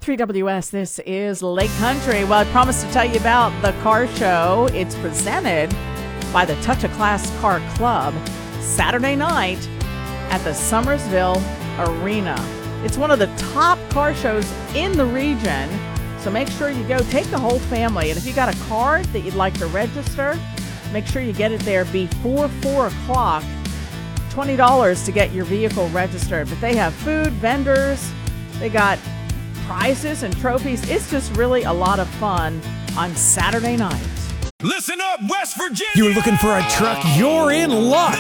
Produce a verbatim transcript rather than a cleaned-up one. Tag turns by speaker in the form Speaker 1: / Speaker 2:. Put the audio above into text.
Speaker 1: three W S, this is Lake Country. Well, I promised to tell you about the car show. It's presented by the Touch of Class Car Club Saturday night at the Summersville Arena. It's one of the top car shows in the region, so make sure you go. Take the whole family, and if you got a car that you'd like to register, make sure you get it there before four o'clock. twenty dollars to get your vehicle registered, but they have food, vendors, they got prizes and trophies. It's just really a lot of fun on Saturday night.
Speaker 2: Listen up, West Virginia!
Speaker 3: You're looking for a truck? You're in luck!